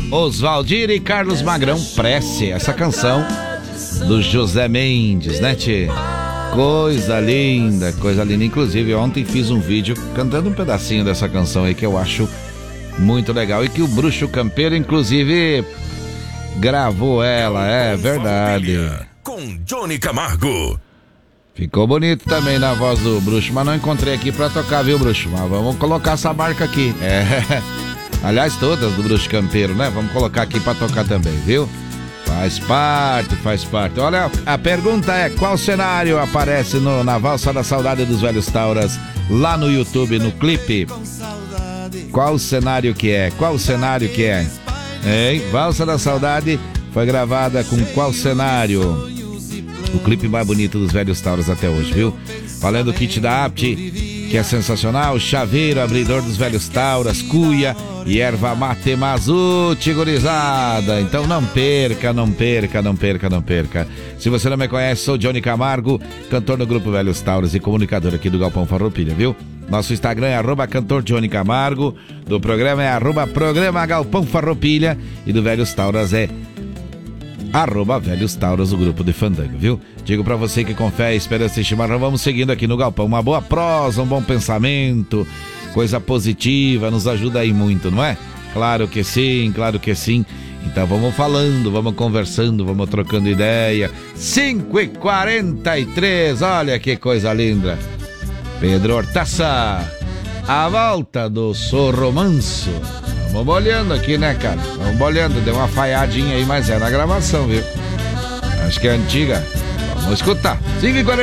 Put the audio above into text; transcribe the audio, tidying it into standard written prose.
Oswaldir e Carlos Magrão, Prece, essa canção do José Mendes, né, tchê? Coisa linda, coisa linda. Inclusive, ontem fiz um vídeo cantando um pedacinho dessa canção aí que eu acho muito legal e que o Bruxo Campeiro, inclusive, gravou ela, é verdade. Com Johnny Camargo. Ficou bonito também na voz do Bruxo, mas não encontrei aqui pra tocar, viu, Bruxo? Mas vamos colocar essa marca aqui. É. Aliás, todas do Bruxo Campeiro, né? Vamos colocar aqui pra tocar também, viu? Faz parte. Olha, a pergunta é: qual cenário aparece na Valsa da Saudade dos Velhos Tauras lá no YouTube, no clipe? Qual cenário que é? Hein? Valsa da Saudade foi gravada com qual cenário? O clipe mais bonito dos Velhos Tauras até hoje, viu? Falando do kit da Apt, que é sensacional, chaveiro, abridor dos Velhos Tauras, cuia e erva mate mazute, gurizada. Então não perca. Se você não me conhece, sou Johnny Camargo, cantor do Grupo Velhos Tauras e comunicador aqui do Galpão Farroupilha, viu? Nosso Instagram é @cantor Johnny Camargo, do programa é @programa Galpão Farroupilha e do Velhos Tauras é @Velhos Tauras, o grupo de fandango, viu? Digo pra você que com fé, esperança e chimarrão, vamos seguindo aqui no Galpão. Uma boa prosa, um bom pensamento, coisa positiva, nos ajuda aí muito, não é? Claro que sim. Então vamos falando, vamos conversando, vamos trocando ideia. 5h43, olha que coisa linda. Pedro Hortaça, a volta do Sorro Manso. Vamos bolhando aqui, né, cara? Vamos bolhando, deu uma falhadinha aí, mas é na gravação, viu? Acho que é antiga. Vamos escutar. 5h43.